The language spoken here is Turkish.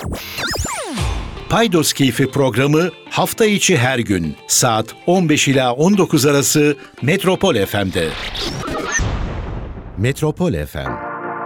Paydos Keyfi programı hafta içi her gün saat 15 ila 19 arası Metropol FM'de. Metropol FM.